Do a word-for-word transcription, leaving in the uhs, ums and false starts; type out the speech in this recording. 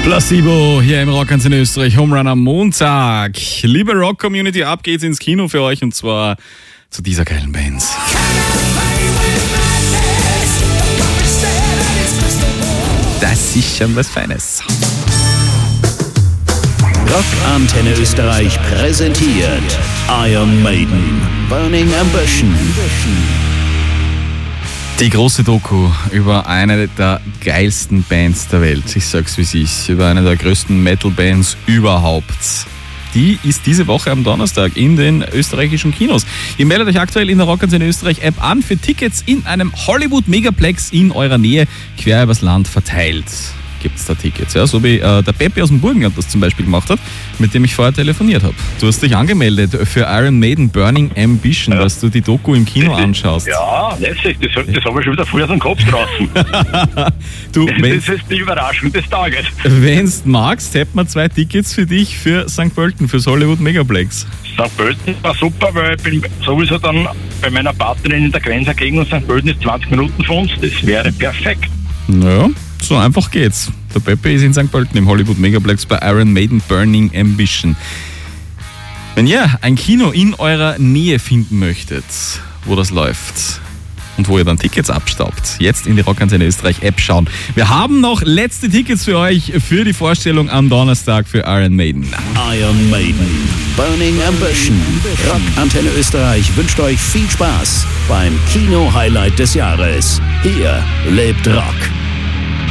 Placebo hier im Rockantenne Österreich, Home Run am Montag. Liebe Rock-Community, ab geht's ins Kino für euch und zwar zu dieser geilen Bands. Das ist schon was Feines. Rockantenne Österreich präsentiert Iron Maiden, Burning Ambition. Die große Doku über eine der geilsten Bands der Welt. Ich sag's wie es ist. Über eine der größten Metal-Bands überhaupt. Die ist diese Woche am Donnerstag in den österreichischen Kinos. Ihr meldet euch aktuell in der Rockantenne Österreich App an für Tickets in einem Hollywood Megaplex in eurer Nähe, quer übers Land verteilt. Gibt es da Tickets, ja, so wie äh, der Peppi aus dem Burgenland das zum Beispiel gemacht hat, mit dem ich vorher telefoniert habe. Du hast dich angemeldet für Iron Maiden Burning Ambition, ja, dass du die Doku im Kino anschaust. Ja, letztlich, das, das habe ich schon wieder voll aus dem Kopf draußen. du, das ist die Überraschung des Tages. Wenn du magst, hätten wir zwei Tickets für dich für Sankt Pölten, fürs Hollywood Megaplex. Sankt Pölten war super, weil ich bin sowieso dann bei meiner Partnerin in der Grenzergegend und Sankt Pölten ist zwanzig Minuten von uns. Das wäre perfekt. Naja, so einfach geht's. Der Pepe ist in Sankt Pölten im Hollywood Megaplex bei Iron Maiden Burning Ambition. Wenn ihr ein Kino in eurer Nähe finden möchtet, wo das läuft und wo ihr dann Tickets abstaubt, jetzt in die Rockantenne Österreich App schauen. Wir haben noch letzte Tickets für euch für die Vorstellung am Donnerstag für Iron Maiden. Iron Maiden, Burning Ambition. Rockantenne Österreich wünscht euch viel Spaß beim Kino-Highlight des Jahres. Hier lebt Rock.